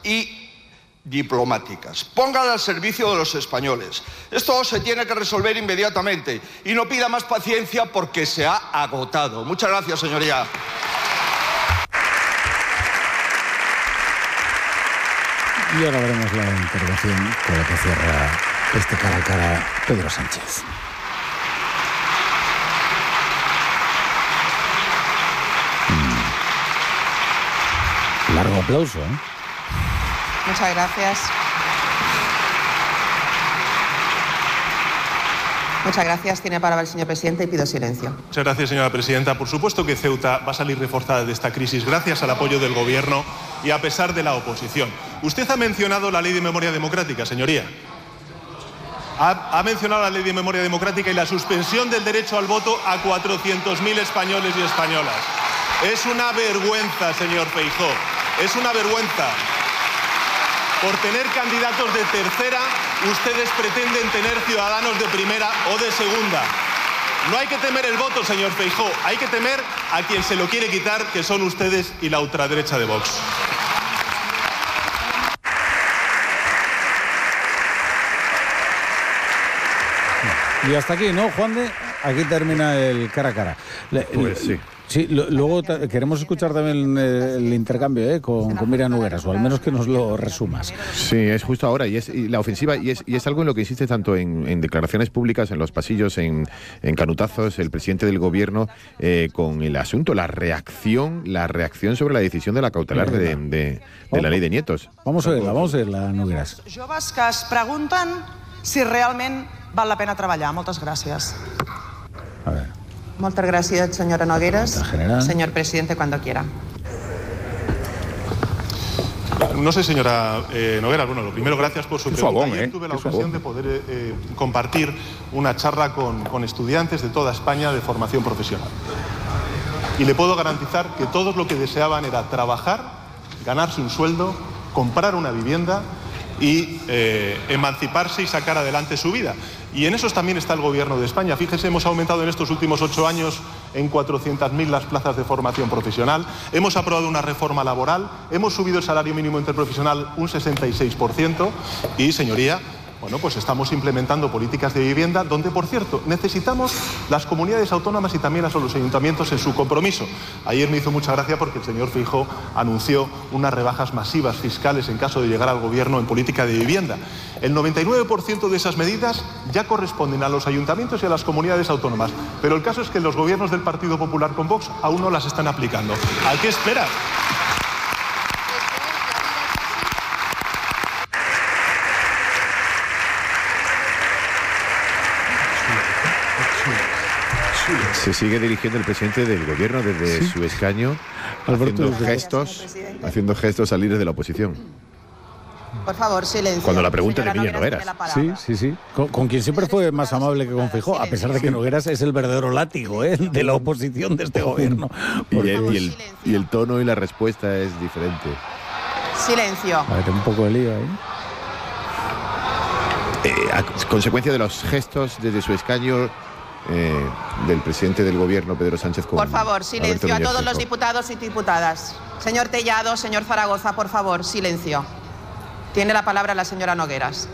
y diplomáticas. Póngala al servicio de los españoles. Esto se tiene que resolver inmediatamente y no pida más paciencia porque se ha agotado. Muchas gracias, señoría. Y ahora veremos la intervención con la que cierra este cara a cara Pedro Sánchez. Largo aplauso, ¿eh? Muchas gracias. Muchas gracias. Tiene palabra el señor presidente y pido silencio. Muchas gracias, señora presidenta. Por supuesto que Ceuta va a salir reforzada de esta crisis gracias al apoyo del Gobierno y a pesar de la oposición. Usted ha mencionado la Ley de Memoria Democrática, señoría. Ha mencionado la Ley de Memoria Democrática y la suspensión del derecho al voto a 400.000 españoles y españolas. Es una vergüenza, señor Feijóo. Es una vergüenza. Por tener candidatos de tercera, ustedes pretenden tener ciudadanos de primera o de segunda. No hay que temer el voto, señor Feijóo. Hay que temer a quien se lo quiere quitar, que son ustedes y la ultraderecha de Vox. Y hasta aquí, ¿no, Juan de? Aquí termina el cara a cara. Pues sí. Sí, luego queremos escuchar también el intercambio con Miriam Nogueras, o al menos que nos lo resumas. Sí, es justo ahora, y la ofensiva, y es algo en lo que insiste tanto en declaraciones públicas, en los pasillos, en canutazos, el presidente del Gobierno, con el asunto, la reacción sobre la decisión de la cautelar de la ley de nietos. Vamos a verla, Nogueras. Joves que es pregunten si realment val la pena treballar. Moltes gràcies. A ver. Muchas gracias, señora Nogueras. Señor presidente, cuando quiera. No sé, señora Nogueras, bueno, lo primero, gracias por su pregunta. Ayer tuve la ocasión de poder compartir una charla con estudiantes de toda España de formación profesional. Y le puedo garantizar que todos lo que deseaban era trabajar, ganarse un sueldo, comprar una vivienda y emanciparse y sacar adelante su vida. Y en eso también está el Gobierno de España. Fíjese, hemos aumentado en estos últimos 8 años en 400.000 las plazas de formación profesional, hemos aprobado una reforma laboral, hemos subido el salario mínimo interprofesional un 66% y, señoría, bueno, pues estamos implementando políticas de vivienda donde, por cierto, necesitamos las comunidades autónomas y también a los ayuntamientos en su compromiso. Ayer me hizo mucha gracia porque el señor Feijóo anunció unas rebajas masivas fiscales en caso de llegar al Gobierno en política de vivienda. El 99% de esas medidas ya corresponden a los ayuntamientos y a las comunidades autónomas, pero el caso es que los gobiernos del Partido Popular con Vox aún no las están aplicando. ¿A qué esperas? Se sigue dirigiendo el presidente del Gobierno desde su escaño, haciendo gestos a líderes de la oposición. Por favor, silencio. Cuando la pregunta de Miriam Nogueras. Sí. Con quien siempre fue más amable que con Feijóo, a pesar de que Nogueras es el verdadero látigo de la oposición de este Gobierno. Y el tono y la respuesta es diferente. Silencio. A ver, tengo un poco de lío ahí. A consecuencia de los gestos desde su escaño del presidente del Gobierno, Pedro Sánchez. Por favor, silencio a todos los diputados y diputadas. Señor Tellado, señor Zaragoza, por favor, silencio. Tiene la palabra la señora Nogueras.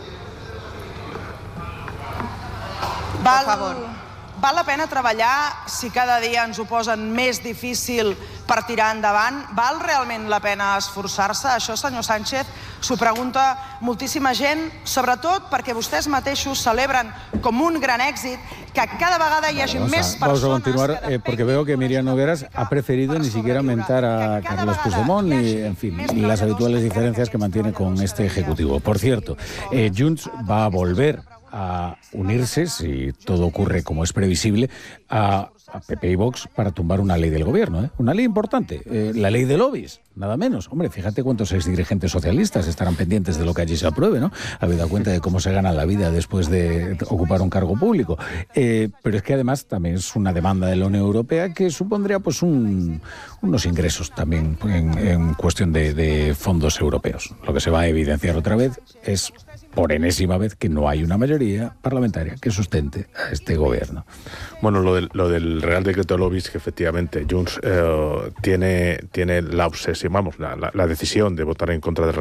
Por favor. Val la pena treballar si cada dia ens ho posen més difícil per tirar endavant? Val realment la pena esforçar-se? Això, senyor Sánchez, s'ho pregunta moltíssima gent, sobretot perquè vostès mateixos celebren com un gran èxit que cada vegada hi hagi més persones... Vamos a continuar, porque veo que Miriam Nogueras ha preferido ni siquiera mentar a Carlos Puigdemont y, en fin, las habituales diferencias que mantiene con este Ejecutivo. Por cierto, Junts va a volver a unirse, si todo ocurre como es previsible, a PP y Vox para tumbar una ley del Gobierno, una ley importante, la ley de lobbies, nada menos. Hombre, fíjate cuántos exdirigentes socialistas estarán pendientes de lo que allí se apruebe, ¿no? Habida cuenta de cómo se gana la vida después de ocupar un cargo público. Pero es que además también es una demanda de la Unión Europea que supondría pues unos ingresos también en cuestión de fondos europeos. Lo que se va a evidenciar otra vez es, por enésima vez, que no hay una mayoría parlamentaria que sustente a este Gobierno. Bueno, lo del Real Decreto de Lobbies, que efectivamente Junts tiene la obsesión, vamos, la decisión de votar en contra del